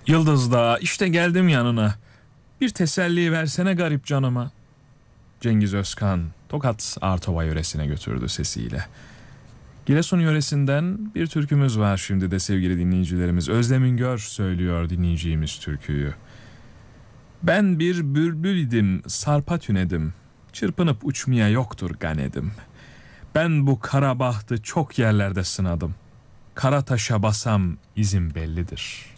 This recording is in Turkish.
Yıldız Dağı, işte geldim yanına. Bir teselli versene garip canıma. Cengiz Özkan, Tokat Artova yöresine götürdü sesiyle. Giresun yöresinden bir türkümüz var şimdi de sevgili dinleyicilerimiz. Özlemin Gör söylüyor dinleyeceğimiz türküyü. Ben bir bülbül idim, sarpa tünedim. Çırpınıp uçmaya yoktur ganedim. Ben bu kara bahtı çok yerlerde sınadım. Kara taşa basam izim bellidir.